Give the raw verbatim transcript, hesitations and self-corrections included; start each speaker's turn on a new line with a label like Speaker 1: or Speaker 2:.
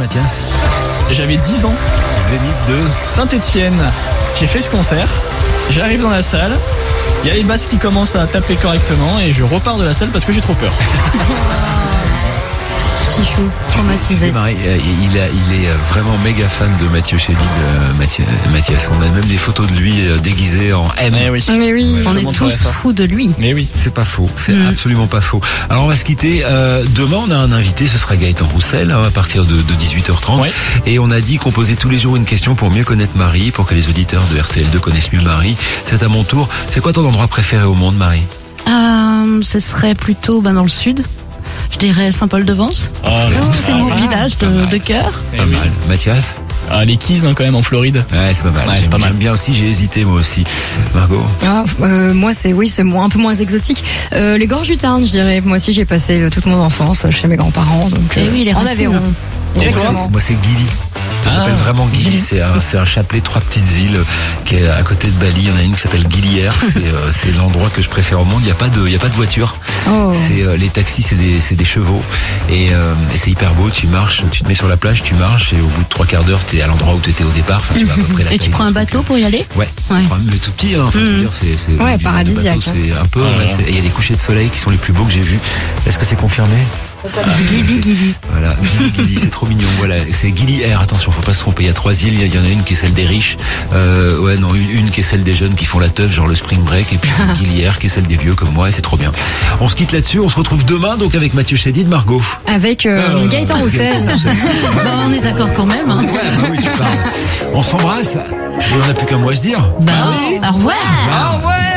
Speaker 1: Mathias?
Speaker 2: J'avais dix ans.
Speaker 1: Zénith de
Speaker 2: Saint-Étienne. J'ai fait ce concert. J'arrive dans la salle. Il y a les basses qui commencent à taper correctement et je repars de la salle parce que j'ai trop peur.
Speaker 3: Petit chou, traumatisé.
Speaker 1: Tu sais, Marie, il, a, il est vraiment méga fan de Mathieu Chédid, Mathias, Mathias. On a même des photos de lui déguisé en M.
Speaker 2: Mais oui.
Speaker 3: Mais oui,
Speaker 2: Ouais,
Speaker 3: on
Speaker 2: je
Speaker 3: est
Speaker 2: montrerai
Speaker 3: tous
Speaker 2: ça.
Speaker 3: fous de lui.
Speaker 2: Mais oui.
Speaker 1: C'est pas faux, c'est
Speaker 3: Mm.
Speaker 1: absolument pas faux. Alors on va se quitter. Euh, demain, on a un invité, ce sera Gaëtan Roussel, hein, à partir de, de dix-huit heures trente.
Speaker 2: Ouais.
Speaker 1: Et on a dit qu'on posait tous les jours une question pour mieux connaître Marie, pour que les auditeurs de R T L deux connaissent mieux Marie. C'est à mon tour. C'est quoi ton endroit préféré au monde, Marie?
Speaker 3: Euh, ce serait plutôt ben, dans le sud. Je dirais Saint-Paul-de-Vence.
Speaker 2: Ah,
Speaker 3: C'est mon village de, de cœur.
Speaker 1: Pas
Speaker 2: oui.
Speaker 1: mal. Mathias?
Speaker 2: Ah, les Keys hein, quand même en Floride.
Speaker 1: Ouais, c'est pas mal.
Speaker 2: Ouais, c'est
Speaker 1: J'aime-
Speaker 2: pas mal.
Speaker 1: J'aime bien aussi, j'ai hésité moi aussi. Margot?
Speaker 4: Ah, euh, moi c'est oui c'est moins, un peu moins exotique. Euh, les Gorges du Tarn, je dirais. Moi aussi j'ai passé euh, toute mon enfance chez mes grands-parents. Donc
Speaker 3: Eh oui, les
Speaker 4: en
Speaker 3: racines.
Speaker 4: Aveyron.
Speaker 2: Et
Speaker 4: Exactement.
Speaker 1: Moi, c'est Gili. Ça
Speaker 2: Ah,
Speaker 1: s'appelle vraiment Gili.
Speaker 2: Gili.
Speaker 1: C'est un, c'est un chapelet, trois petites îles euh, qui est à côté de Bali. Il y en a une qui s'appelle Gilière. C'est, euh, c'est l'endroit que je préfère au monde. Il n'y a pas de, il y a pas de voiture.
Speaker 4: Oh.
Speaker 1: C'est euh, les taxis, c'est des, c'est des chevaux. Et, euh, et c'est hyper beau. Tu marches, tu te mets sur la plage, tu marches et au bout de trois quarts d'heure, t'es à l'endroit où t'étais au départ. Enfin, tu vas à peu près la
Speaker 3: Et
Speaker 1: taille
Speaker 3: tu prends
Speaker 1: du
Speaker 3: un
Speaker 1: truc.
Speaker 3: bateau pour y aller?
Speaker 1: Ouais,
Speaker 3: Ouais.
Speaker 1: c'est pas- mais tout petit, hein. Enfin, je veux dire, c'est, c'est
Speaker 4: Ouais,
Speaker 1: du-
Speaker 4: paradisiaque,
Speaker 1: le bateau,
Speaker 4: hein.
Speaker 1: c'est un peu,
Speaker 2: Ah,
Speaker 1: ouais,
Speaker 2: là.
Speaker 1: c'est- il y a des couchers de soleil qui sont les plus beaux que j'ai vus. Est-ce que c'est confirmé?
Speaker 3: Guili, Guili.
Speaker 1: Voilà, Gili, Gili, c'est trop mignon. Voilà, c'est Gili Air. Attention, faut pas se tromper. Il y a trois îles. Il y en a une qui est celle des riches. Euh, ouais, non, une, une qui est celle des jeunes qui font la teuf, genre le spring break, et puis Gili Air qui est celle des vieux comme moi. Et c'est trop bien. On se quitte là-dessus. On se retrouve demain donc avec Mathieu Chédid, Margot.
Speaker 4: Avec euh,
Speaker 1: Euh,
Speaker 4: Gaëtan Roussel.
Speaker 3: Bah, on est d'accord quand même. Hein.
Speaker 1: Ouais, bah oui, tu parles. On s'embrasse. Et on n'a plus qu'un mot à se dire.
Speaker 3: Bah, au revoir.
Speaker 1: Au revoir.